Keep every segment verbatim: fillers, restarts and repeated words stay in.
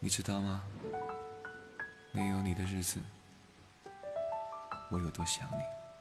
你知道吗？没有你的日子，我有多想你。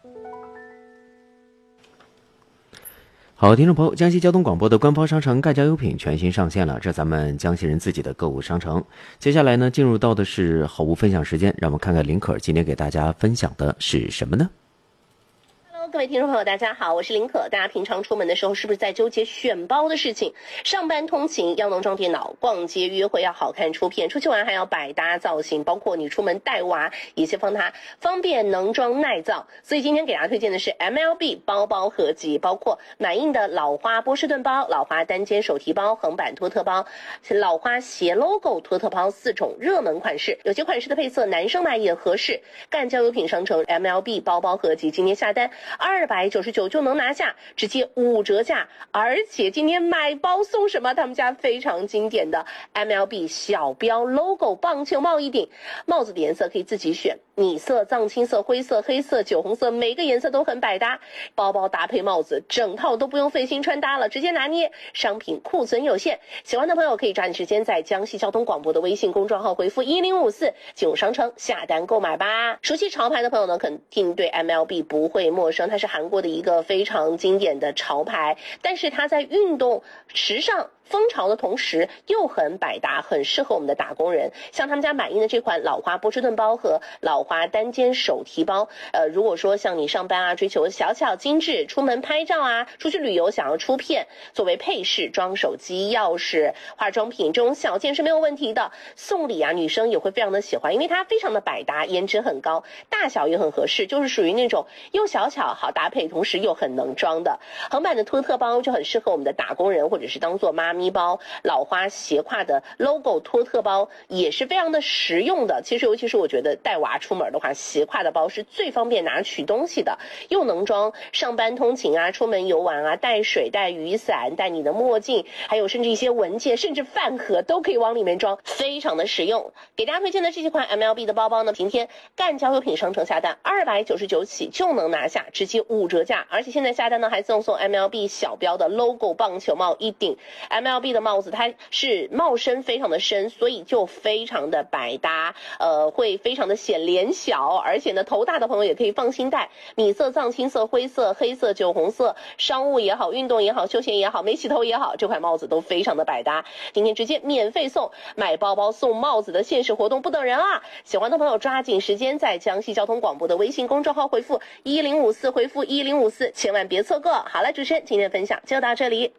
好，听众朋友，江西交通广播的官方商城盖交优品全新上线了，这咱们江西人自己的购物商城。接下来呢，进入到的是好物分享时间，让我们看看林可今天给大家分享的是什么呢？ 各位听众朋友大家好，我是林可。大家平常出门的时候是不是在纠结选包的事情？上班通勤要能装电脑，逛街约会要好看出片，出去玩还要百搭造型，包括你出门带娃也先放它方便能装耐造。所以今天给大家推荐的是 M L B 包包合集，包括满印的老花波士顿包、老花单肩手提包、横版托特包、老花斜 logo 托特包四种热门款式，有些款式的配色男生买也合适。干交优品商城 M L B 包包合集今天下单二百九十九就能拿下，直接五折价，而且今天买包送什么？他们家非常经典的 M L B 小标 logo 棒球帽一顶，帽子的颜色可以自己选，米色、藏青色、灰色、黑色、酒红色，每个颜色都很百搭。包包搭配帽子，整套都不用费心穿搭了，直接拿捏。商品库存有限，喜欢的朋友可以抓紧时间在江西交通广播的微信公众号回复一零五四进入商城下单购买吧。熟悉潮牌的朋友呢，肯定对 M L B 不会陌生，它是韩国的一个非常经典的潮牌，但是它在运动时尚风潮的同时又很百搭，很适合我们的打工人。像他们家满印的这款老花波士顿包和老花单肩手提包，呃，如果说像你上班啊，追求小巧精致，出门拍照啊，出去旅游想要出片，作为配饰装手机、钥匙、化妆品这种小件是没有问题的。送礼啊，女生也会非常的喜欢，因为它非常的百搭，颜值很高，大小也很合适，就是属于那种又小巧好搭配，同时又很能装的。横版的托特包就很适合我们的打工人，或者是当做妈咪包。老花斜挎的 logo 托特包也是非常的实用的。其实尤其是我觉得带娃出门的话，斜挎的包是最方便拿取东西的，又能装上班通勤啊，出门游玩啊，带水带雨伞带你的墨镜，还有甚至一些文件甚至饭盒都可以往里面装，非常的实用。给大家推荐的这几款 M L B 的包包呢，今天干交优品商城下单二百九十九起就能拿下，直接五折价，而且现在下单呢还赠送 M L B 小标的 logo 棒球帽一顶。 M L B 的帽子它是帽身非常的深，所以就非常的百搭，呃，会非常的显脸小，而且呢头大的朋友也可以放心戴，米色、藏青色、灰色、黑色、酒红色，商务也好，运动也好，休闲也好，没洗头也好，这款帽子都非常的百搭。今天直接免费送，买包包送帽子的限时活动不等人啊！喜欢的朋友抓紧时间在江西交通广播的微信公众号回复一零五四，回复一零五四，千万别错过。好了，主持人今天的分享就到这里。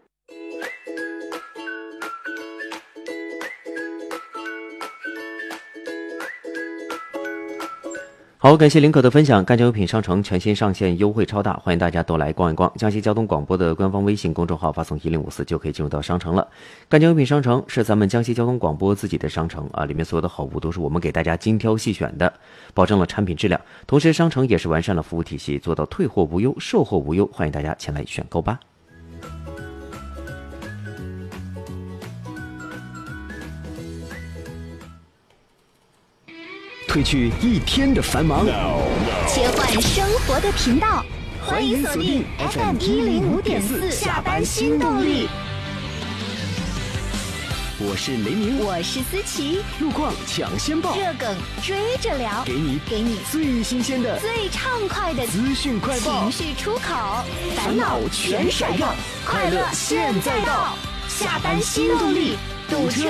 好，感谢林可的分享。干交优品商城全新上线，优惠超大，欢迎大家都来逛一逛。江西交通广播的官方微信公众号发送一零五四就可以进入到商城了。干交优品商城是咱们江西交通广播自己的商城啊，里面所有的好物都是我们给大家精挑细选的，保证了产品质量。同时，商城也是完善了服务体系，做到退货无忧、售后无忧，欢迎大家前来选购吧。 褪去一天的繁忙， 切换生活的频道，欢迎锁定 F M 一零五点四下班新动力。 我是雷鸣， 我是思琪， 路况抢先报， 热梗追着聊， 给你给你最新鲜的、 最畅快的资讯快报， 情绪出口，烦恼全甩掉，快乐现在到，下班新动力，堵车